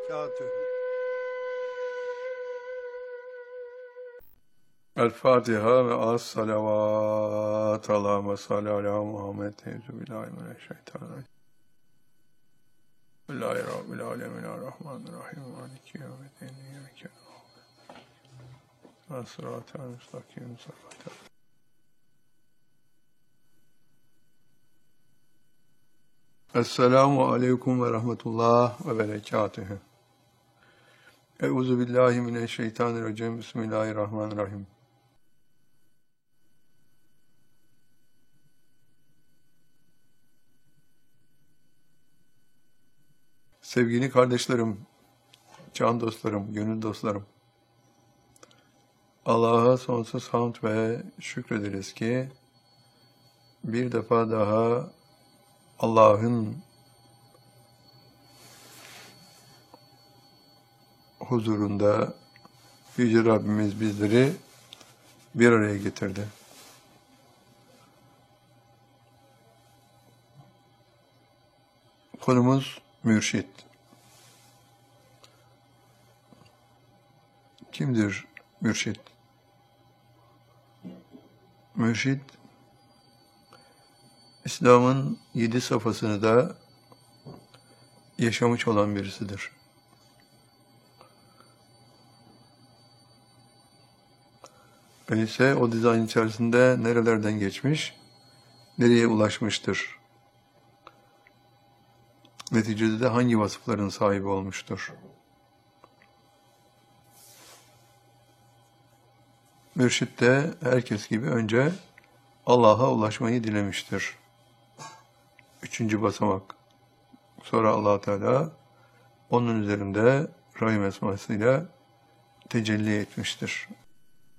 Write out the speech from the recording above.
berekatühü. El Fatiha ve as-salavat. Allahümme salli ala Muhammed. Euzubillahimineşşeytanirracim. Bismillahirrahmanirrahim. Errahmanirrahim. Maliki yevmiddin. İyyâke na'budu ve sıratal müstakîm. Esselamu aleyküm ve rahmetullah ve berekatühü. Euzubillahimineşşeytanirracim. Bismillahirrahmanirrahim. Sevgili kardeşlerim, can dostlarım, gönül dostlarım, Allah'a sonsuz hamd ve şükrederiz ki bir defa daha Allah'ın huzurunda Yüce Rabbimiz bizleri bir araya getirdi. Konumuz mürşit. Kimdir mürşit? Mürşit, İslam'ın 7 safhasını da yaşamış olan birisidir. Öyleyse o dizayn içerisinde nerelerden geçmiş, nereye ulaşmıştır? Neticede de hangi vasıfların sahibi olmuştur? Mürşit de herkes gibi önce Allah'a ulaşmayı dilemiştir. 3. basamak. Sonra Allah Teala onun üzerinde Rahim esmasıyla tecelli etmiştir.